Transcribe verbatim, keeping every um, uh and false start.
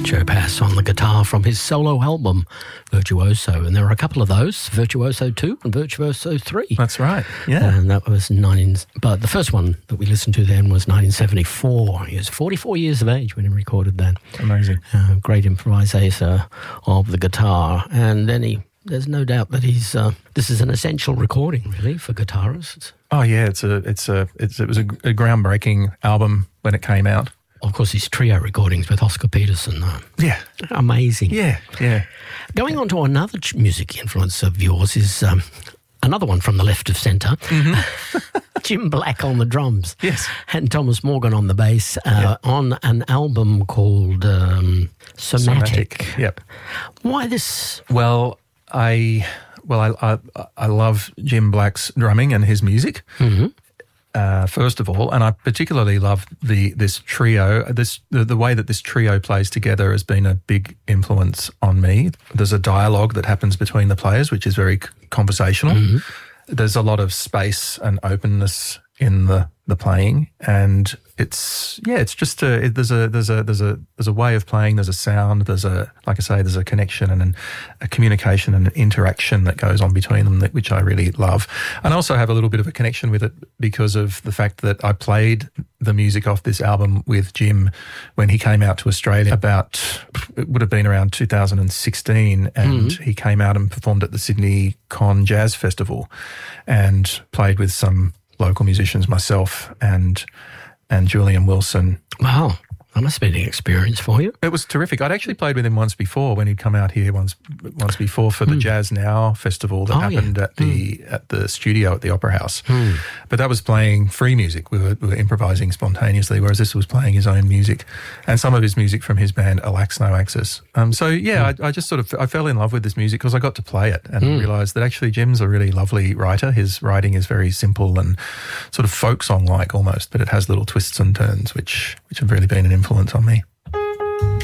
Joe Pass on the guitar from his solo album, Virtuoso. And there are a couple of those, Virtuoso two and Virtuoso three. That's right, yeah. And that was nineteen... But the first one that we listened to then was nineteen seventy-four. He was forty-four years of age when he recorded that. Amazing. Uh, great improvisator of the guitar. And then he... There's no doubt that he's... Uh, this is an essential recording, really, for guitarists. Oh, yeah, it's a, it's a, it's, it was a, a groundbreaking album when it came out. Of course, his trio recordings with Oscar Peterson. Uh, yeah. Amazing. Yeah, yeah. Going on to another music influence of yours is um, another one from the left of centre. Mm-hmm. Jim Black on the drums. Yes. And Thomas Morgan on the bass uh, yep. on an album called um, Somatic. Somatic. Yep. Why this? Well, I... Well, I, I I love Jim Black's drumming and his music, mm-hmm. uh, first of all, and I particularly love the this trio. This the, the way that this trio plays together has been a big influence on me. There's a dialogue that happens between the players, which is very conversational. Mm-hmm. There's a lot of space and openness in the the playing, and it's yeah, it's just a it, there's a there's a there's a there's a way of playing. There's a sound. There's a like I say, there's a connection and an, a communication and an interaction that goes on between them, that, which I really love. And I also have a little bit of a connection with it because of the fact that I played the music off this album with Jim when he came out to Australia. About it would have been around two thousand sixteen, and mm-hmm. he came out and performed at the Sydney Con Jazz Festival, and played with some local musicians, myself and and Julian Wilson. Wow, that must have been an experience for you. It was terrific. I'd actually played with him once before when he'd come out here once once before for the mm. Jazz Now festival that oh, happened yeah. at the mm. at the studio at the Opera House. Mm. But that was playing free music. We were, we were improvising spontaneously, whereas this was playing his own music and some of his music from his band Alax No Axis. Um, so yeah, mm. I, I just sort of I fell in love with this music because I got to play it and mm. realised that actually Jim's a really lovely writer. His writing is very simple and sort of folk song like almost, but it has little twists and turns, which which have really been an influence on me.